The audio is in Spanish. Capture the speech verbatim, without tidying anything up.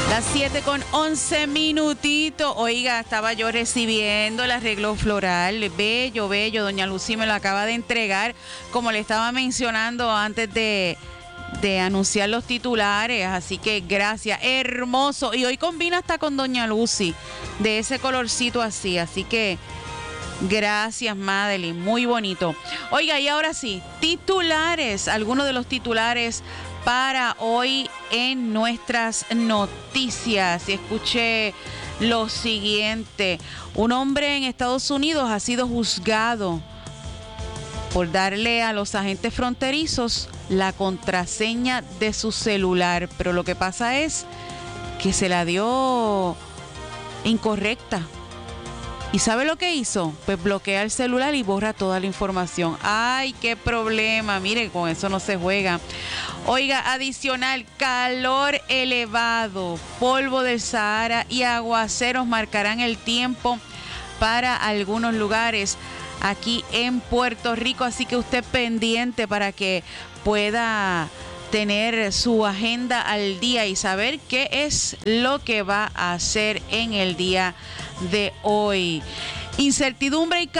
Las siete con once minutitos. Oiga, estaba yo recibiendo el arreglo floral. Bello, bello. Doña Lucy me lo acaba de entregar. Como le estaba mencionando antes de, de anunciar los titulares. Así que gracias. Hermoso. Y hoy combina hasta con Doña Lucy. De ese colorcito así. Así que gracias, Madeline. Muy bonito. Oiga, y ahora sí, titulares. Algunos de los titulares para hoy en nuestras noticias. Y escuché lo siguiente. Un hombre en Estados Unidos ha sido juzgado por darle a los agentes fronterizos la contraseña de su celular. Pero lo que pasa es que se la dio incorrecta. ¿Y sabe lo que hizo? Pues bloquea el celular y borra toda la información. ¡Ay, qué problema! Mire, con eso no se juega. Oiga, adicional, calor elevado, polvo del Sahara y aguaceros marcarán el tiempo para algunos lugares aquí en Puerto Rico. Así que usted pendiente para que pueda tener su agenda al día y saber qué es lo que va a hacer en el día de hoy. Incertidumbre y